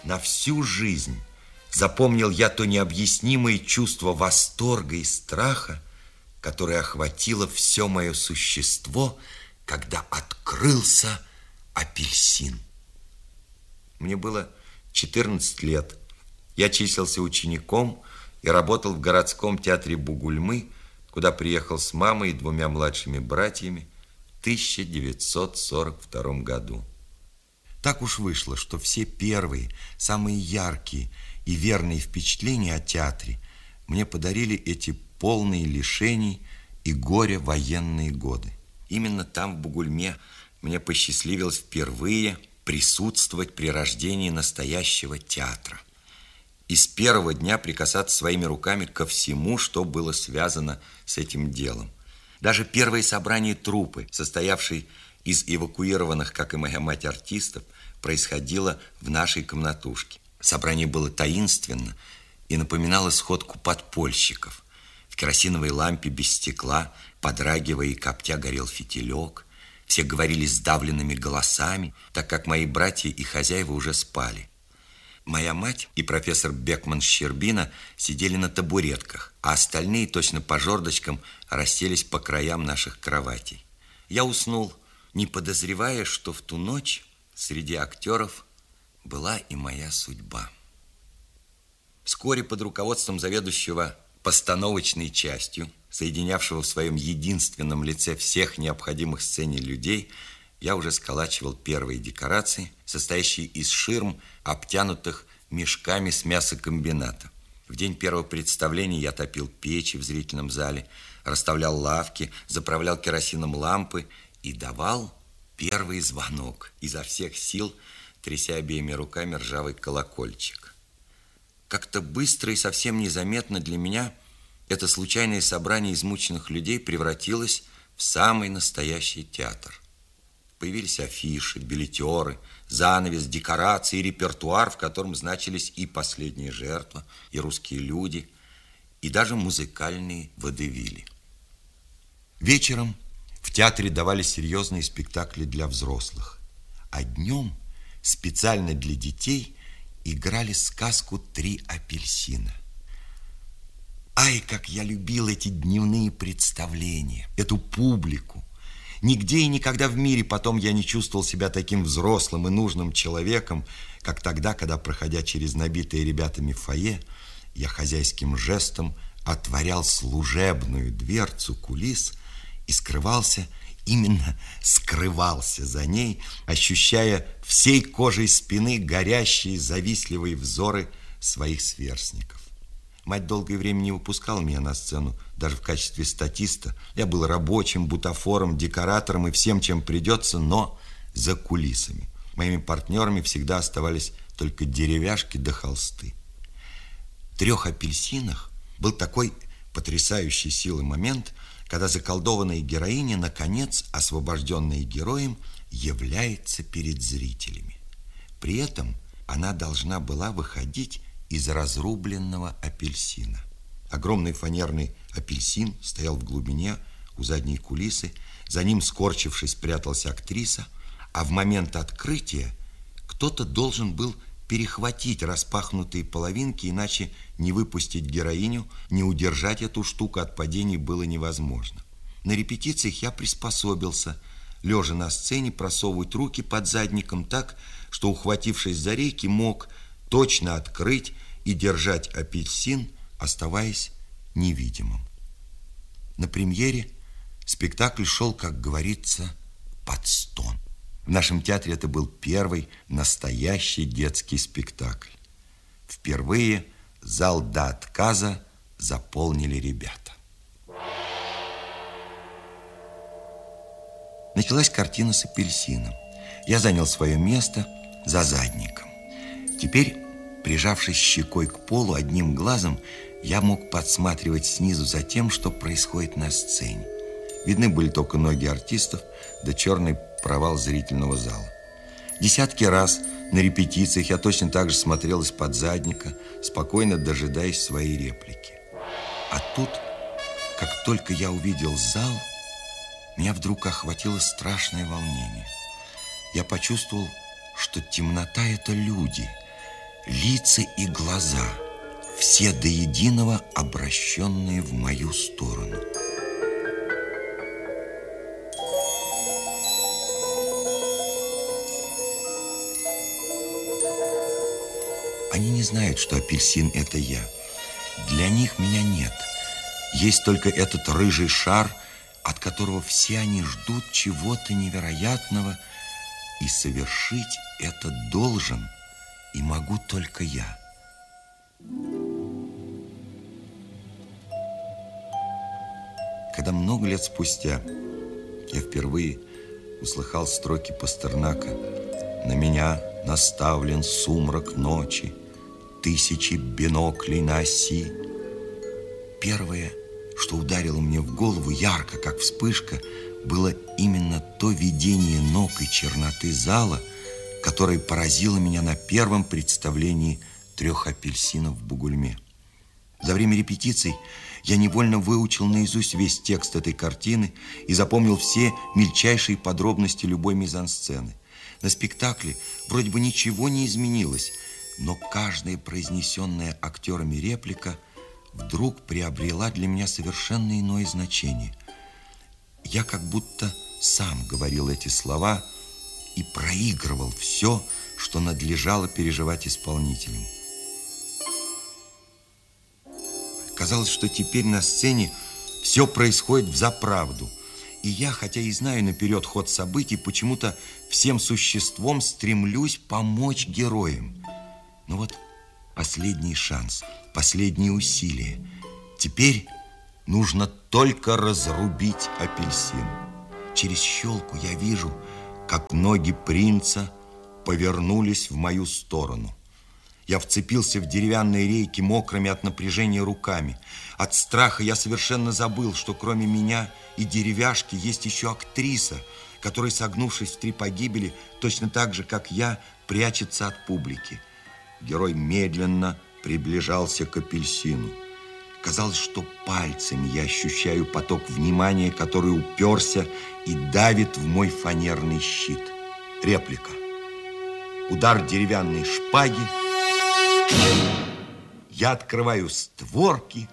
На всю жизнь запомнил я то необъяснимое чувство восторга и страха, которое охватило все мое существо, когда открылся апельсин. Мне было 14 лет. Я числился учеником и работал в городском театре Бугульмы, куда приехал с мамой и двумя младшими братьями в 1942 году. Так уж вышло, что все первые, самые яркие и верные впечатления о театре мне подарили эти полные лишений и горя военные годы. Именно там, в Бугульме, мне посчастливилось впервые присутствовать при рождении настоящего театра. И с первого дня прикасаться своими руками ко всему, что было связано с этим делом. Даже первое собрание труппы, состоявшей из эвакуированных, как и моя мать, артистов, происходило в нашей комнатушке. Собрание было таинственно и напоминало сходку подпольщиков. В керосиновой лампе без стекла, подрагивая и коптя, горел фитилек. Все говорили сдавленными голосами, так как мои братья и хозяева уже спали. Моя мать и профессор Бекман-Щербина сидели на табуретках, а остальные точно по жердочкам расселись по краям наших кроватей. Я уснул, не подозревая, что в ту ночь среди актеров была и моя судьба. Вскоре под руководством заведующего постановочной частью, соединявшего в своем единственном лице всех необходимых сцене людей, я уже сколачивал первые декорации, состоящие из ширм, обтянутых мешками с мясокомбината. В день первого представления я топил печи в зрительном зале, расставлял лавки, заправлял керосином лампы и давал первый звонок, изо всех сил тряся обеими руками ржавый колокольчик. Как-то быстро и совсем незаметно для меня это случайное собрание измученных людей превратилось в самый настоящий театр. Появились афиши, билетеры, занавес, декорации и репертуар, в котором значились и «Последняя жертва», и «Русские люди», и даже музыкальные водевили. Вечером в театре давали серьезные спектакли для взрослых, а днем специально для детей играли сказку «Три апельсина». Ай, как я любил эти дневные представления, эту публику. Нигде и никогда в мире потом я не чувствовал себя таким взрослым и нужным человеком, как тогда, когда, проходя через набитые ребятами фойе, я хозяйским жестом отворял служебную дверцу кулис и скрывался за ней, ощущая всей кожей спины горящие, завистливые взоры своих сверстников. Мать долгое время не выпускала меня на сцену, даже в качестве статиста. Я был рабочим, бутафором, декоратором и всем, чем придется, но за кулисами. Моими партнерами всегда оставались только деревяшки да холсты. В «Трех апельсинах» был такой потрясающей силы момент, когда заколдованная героиня, наконец, освобожденная героем, является перед зрителями. При этом она должна была выходить из разрубленного апельсина. Огромный фанерный апельсин стоял в глубине у задней кулисы, за ним, скорчившись, пряталась актриса, а в момент открытия кто-то должен был перехватить распахнутые половинки, иначе не выпустить героиню, не удержать эту штуку от падений было невозможно. На репетициях я приспособился, лежа на сцене, просовывать руки под задником так, что, ухватившись за рейки, мог точно открыть и держать апельсин, оставаясь невидимым. На премьере спектакль шел, как говорится, под стон. В нашем театре это был первый настоящий детский спектакль. Впервые зал до отказа заполнили ребята. Началась картина с апельсином. Я занял свое место за задником. Теперь, прижавшись щекой к полу, одним глазом я мог подсматривать снизу за тем, что происходит на сцене. Видны были только ноги артистов, да черный провал зрительного зала. Десятки раз на репетициях я точно так же смотрел из-под задника, спокойно дожидаясь своей реплики. А тут, как только я увидел зал, меня вдруг охватило страшное волнение. Я почувствовал, что темнота — это люди. лица и глаза, все до единого обращенные в мою сторону. Они не знают, что апельсин – это я. Для них меня нет. Есть только этот рыжий шар, от которого все они ждут чего-то невероятного, и совершить это должен и могу только я. Когда много лет спустя я впервые услыхал строки Пастернака: «На меня наставлен сумрак ночи, тысячи биноклей на оси», первое, что ударило мне в голову ярко, как вспышка, было именно то видение ног и черноты зала, которое поразило меня на первом представлении «Трех апельсинов» в Бугульме. За время репетиций я невольно выучил наизусть весь текст этой картины и запомнил все мельчайшие подробности любой мизансцены. На спектакле вроде бы ничего не изменилось, но каждая произнесенная актерами реплика вдруг приобрела для меня совершенно иное значение. Я как будто сам говорил эти слова и проигрывал все, что надлежало переживать исполнителям. Казалось, что теперь на сцене все происходит взаправду. И я, хотя и знаю наперед ход событий, почему-то всем существом стремлюсь помочь героям. Но вот последний шанс, последние усилия. Теперь нужно только разрубить апельсин. Через щелку я вижу, как ноги принца повернулись в мою сторону. Я вцепился в деревянные рейки мокрыми от напряжения руками. От страха я совершенно забыл, что кроме меня и деревяшки есть еще актриса, которая, согнувшись в 3 погибели, точно так же, как я, прячется от публики. Герой медленно приближался к апельсину. Казалось, что пальцами я ощущаю поток внимания, который уперся и давит в мой фанерный щит. Реплика. Удар деревянной шпаги. Я открываю створки.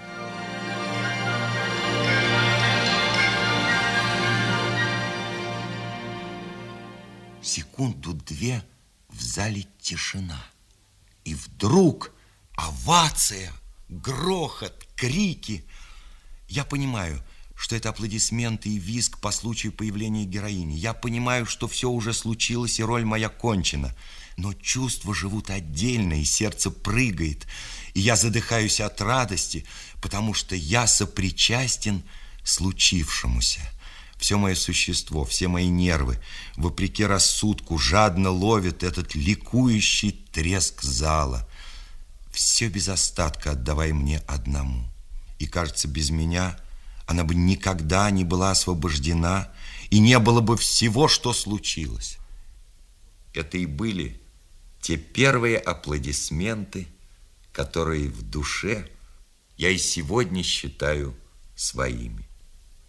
Секунду-две в зале тишина. И вдруг овация, грохот, крики. Я понимаю, что это аплодисменты и визг по случаю появления героини. Я понимаю, что все уже случилось и роль моя кончена. Но чувства живут отдельно, и сердце прыгает. И я задыхаюсь от радости, потому что я сопричастен случившемуся. Все мое существо, все мои нервы, вопреки рассудку, жадно ловят этот ликующий треск зала. Все без остатка отдавай мне одному. И, кажется, без меня она бы никогда не была освобождена, и не было бы всего, что случилось. Это и были те первые аплодисменты, которые в душе я и сегодня считаю своими.